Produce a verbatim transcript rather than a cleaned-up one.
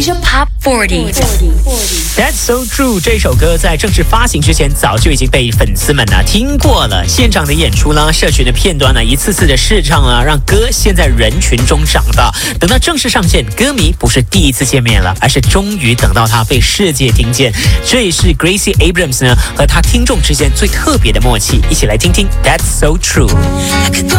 Asia Pop forty. That's so true。这首歌在正式发行之前，早就已经被粉丝们呢听过了。现场的演出啦，社群的片段呢，一次次的试唱啊，让歌先在人群中长大。等到正式上线，歌迷不是第一次见面了，而是终于等到它被世界听见。这也是 Gracie Abrams 呢和他听众之间最特别的默契。一起来听听 That's so true。